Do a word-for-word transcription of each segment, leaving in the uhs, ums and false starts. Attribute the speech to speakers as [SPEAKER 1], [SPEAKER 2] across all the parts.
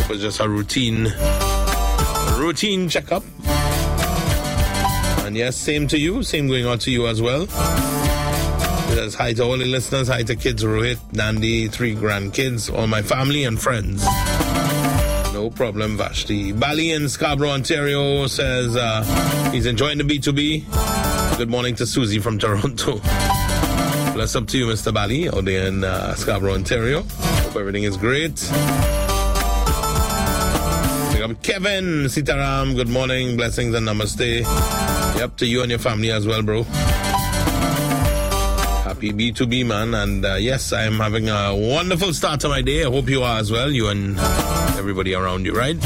[SPEAKER 1] was just a routine, routine checkup. And yes, same to you. Same going on to you as well. Just hi to all the listeners. Hi to kids, Rohit, Nandi, three grandkids, all my family and friends. No problem, Vashti. Bali in Scarborough, Ontario says uh, he's enjoying the B two B. Good morning to Susie from Toronto. Bless up to you, Mister Bali, out there in uh, Scarborough, Ontario. Hope everything is great. Big up Kevin, Sitaram, good morning, blessings and namaste. Yep, to you and your family as well, bro. Happy B two B, man. And uh, yes, I am having a wonderful start to my day. I hope you are as well, you and everybody around you, right?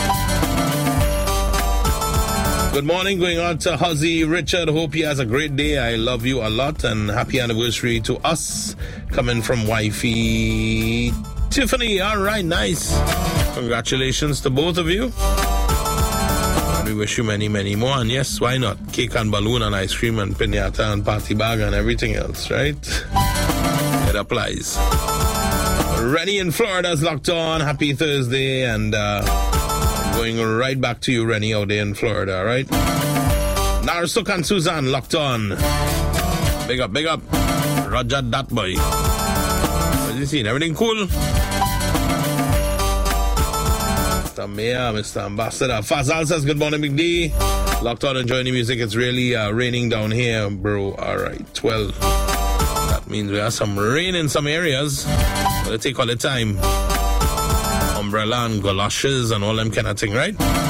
[SPEAKER 1] Good morning, going on to Huzzy Richard. Hope he has a great day. I love you a lot, and happy anniversary to us. Coming from wifey Tiffany. All right, nice. Congratulations to both of you. And we wish you many, many more. And yes, why not? Cake and balloon and ice cream and piñata and party bag and everything else, right? It applies. Rennie in Florida is locked on. Happy Thursday, and uh going right back to you, Rennie, out there in Florida, all right? Narsuk and Suzanne, locked on. Big up, big up. Roger that boy. What you seen? Everything cool? Mister Mayor, Mister Ambassador. Fazal says, good morning, Big D. Locked on, enjoying the music. It's really uh, raining down here, bro. All right, well, that means we have some rain in some areas. We'll take all the time. Umbrella and galoshes and all them kind of thing, right?